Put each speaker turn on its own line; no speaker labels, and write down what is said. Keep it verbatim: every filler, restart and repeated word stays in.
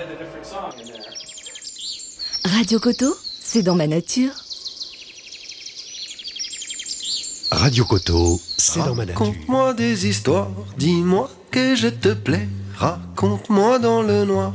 Radio Coteau, c'est dans ma nature.
Radio Coteau, c'est dans ma nature.
Raconte-moi des histoires, dis-moi que je te plais. Raconte-moi dans le noir.